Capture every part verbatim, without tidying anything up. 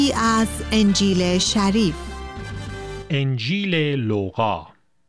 از انجیل شریف. انجیل لوقا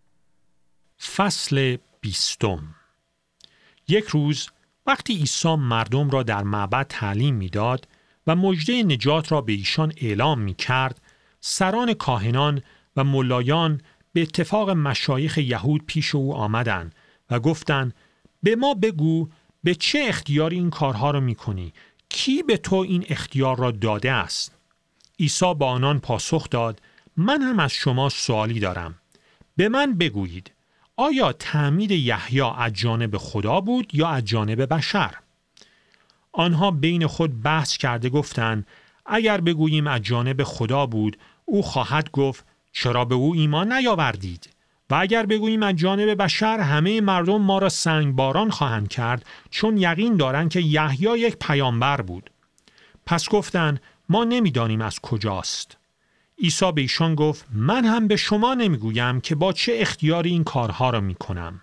فصل بیستم. یک روز وقتی عیسی مردم را در معبد تعلیم می‌داد و مژده نجات را به ایشان اعلام می‌کرد، سران کاهنان و ملایان به اتفاق مشایخ یهود پیش او آمدند و گفتند: به ما بگو به چه اختیاری این کارها را می‌کنی؟ کی به تو این اختیار را داده است؟ عیسی با آنان پاسخ داد: من هم از شما سوالی دارم. به من بگویید، آیا تعمید یحیی از جانب خدا بود یا از جانب بشر؟ آنها بین خود بحث کرده گفتند: اگر بگوییم از جانب خدا بود، او خواهد گفت چرا به او ایمان نیاوردید؟ و اگر بگوییم از جانب بشر، همه مردم ما را سنگباران خواهند کرد، چون یقین دارند که یحیی یک پیامبر بود. پس گفتند: ما نمیدانیم از کجاست. عیسی به ایشان گفت: من هم به شما نمیگویم که با چه اختیاری این کارها را میکنم.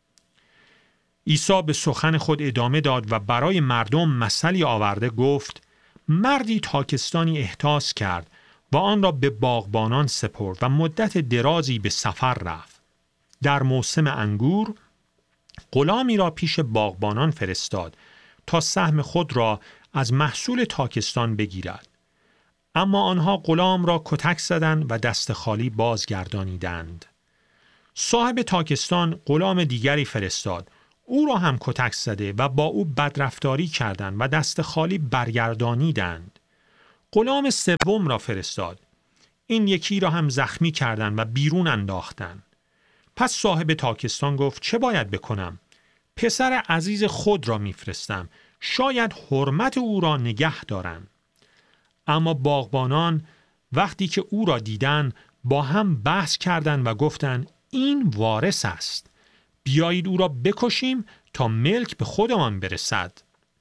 عیسی به سخن خود ادامه داد و برای مردم مثلی آورده گفت: مردی تاکستانی احداث کرد و آن را به باغبانان سپرد و مدت درازی به سفر رفت. در موسم انگور غلامی را پیش باغبانان فرستاد تا سهم خود را از محصول تاکستان بگیرد. اما آنها غلام را کتک زدند و دست خالی بازگردانیدند. صاحب تاکستان غلام دیگری فرستاد، او را هم کتک زده و با او بدرفتاری کردند و دست خالی برگردانیدند. غلام سوم را فرستاد، این یکی را هم زخمی کردند و بیرون انداختند. پس صاحب تاکستان گفت: چه باید بکنم؟ پسر عزیز خود را میفرستم، شاید حرمت او را نگه دارند. اما باغبانان وقتی که او را دیدند با هم بحث کردند و گفتند: این وارث است، بیایید او را بکشیم تا ملک به خودمان برسد.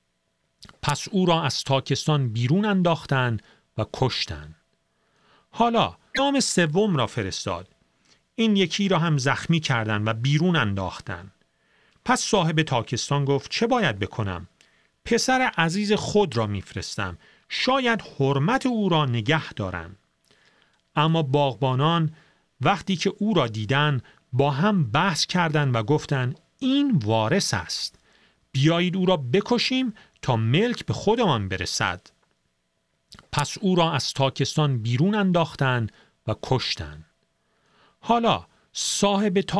پس او را از تاکستان بیرون انداختند و کشتند. حالا غلام سوم را فرستاد، این یکی را هم زخمی کردند و بیرون انداختند. پس صاحب تاکستان گفت: چه باید بکنم؟ پسر عزیز خود را میفرستم، شاید حرمت او را نگه دارند. اما باغبانان وقتی که او را دیدند با هم بحث کردند و گفتند: این وارث است، بیایید او را بکشیم تا ملک به خودمان برسد. پس او را از تاکستان بیرون انداختند و کشتند. حالا صاحب